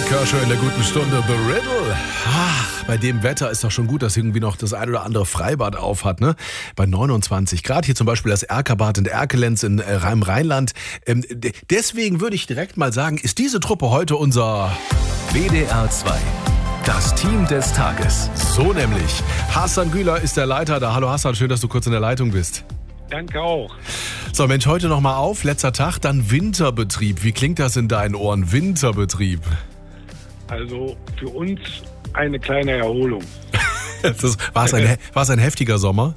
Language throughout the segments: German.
Kershaw in der guten Stunde. The Riddle. Bei dem Wetter ist doch schon gut, dass irgendwie noch das ein oder andere Freibad auf hat, ne? Bei 29 Grad. Hier zum Beispiel das Erkerbad in Erkelenz im Rheinland. Deswegen würde ich direkt mal sagen, ist diese Truppe heute unser WDR 2. Das Team des Tages. So nämlich. Hassan Güler ist der Leiter da. Hallo Hassan, schön, dass du kurz in der Leitung bist. Danke auch. So Mensch, heute nochmal auf. Letzter Tag, dann Winterbetrieb. Wie klingt das in deinen Ohren? Winterbetrieb. Also für uns eine kleine Erholung. War es ein heftiger Sommer?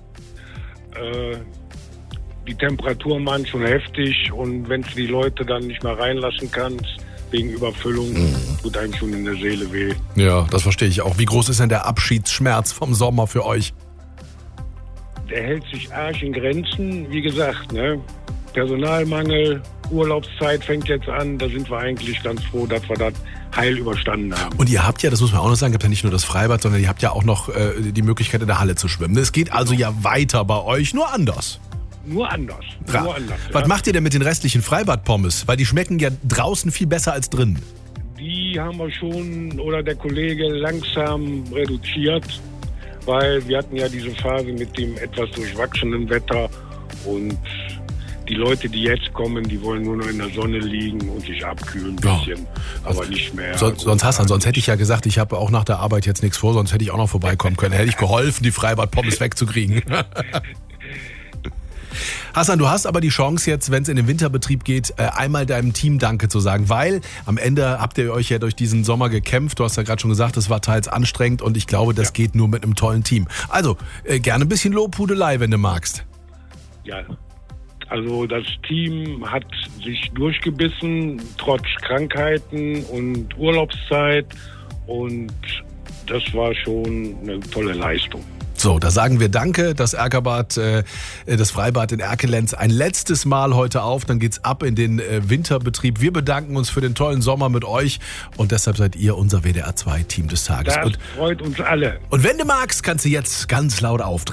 Die Temperaturen waren schon heftig und wenn du die Leute dann nicht mehr reinlassen kannst, wegen Überfüllung, tut einem schon in der Seele weh. Ja, das verstehe ich auch. Wie groß ist denn der Abschiedsschmerz vom Sommer für euch? Der hält sich arg in Grenzen. Wie gesagt, ne? Personalmangel, Urlaubszeit fängt jetzt an. Da sind wir eigentlich ganz froh, dass wir das heil überstanden haben. Und ihr habt ja, das muss man auch noch sagen, ihr habt ja nicht nur das Freibad, sondern ihr habt ja auch noch die Möglichkeit, in der Halle zu schwimmen. Es geht also ja weiter bei euch, nur anders. Nur anders. Ja. Nur anders. Was macht ihr denn mit den restlichen Freibad-Pommes? Weil die schmecken ja draußen viel besser als drinnen. Die haben wir schon, oder der Kollege, langsam reduziert, weil wir hatten ja diese Phase mit dem etwas durchwachsenen Wetter und die Leute, die jetzt kommen, die wollen nur noch in der Sonne liegen und sich abkühlen ein bisschen, aber nicht mehr. Sonst hätte ich ja gesagt, ich habe auch nach der Arbeit jetzt nichts vor, sonst hätte ich auch noch vorbeikommen können. Hätte ich geholfen, die Freibad-Pommes wegzukriegen. Hassan, du hast aber die Chance jetzt, wenn es in den Winterbetrieb geht, einmal deinem Team Danke zu sagen, weil am Ende habt ihr euch ja durch diesen Sommer gekämpft. Du hast ja gerade schon gesagt, es war teils anstrengend und ich glaube, das geht nur mit einem tollen Team. Also, gerne ein bisschen Lobhudelei, wenn du magst. Ja, also das Team hat sich durchgebissen, trotz Krankheiten und Urlaubszeit und das war schon eine tolle Leistung. So, da sagen wir Danke, das Erkerbad, das Freibad in Erkelenz ein letztes Mal heute auf, dann geht's ab in den Winterbetrieb. Wir bedanken uns für den tollen Sommer mit euch und deshalb seid ihr unser WDR 2 Team des Tages. Das freut uns alle. Und wenn du magst, kannst du jetzt ganz laut auftreten.